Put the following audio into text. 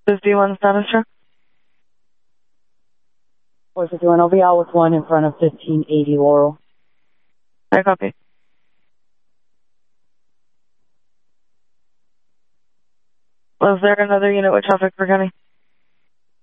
51 status check. 451, I'll be out with one in front of 1580 Laurel. I copy. Was there another unit with traffic for County?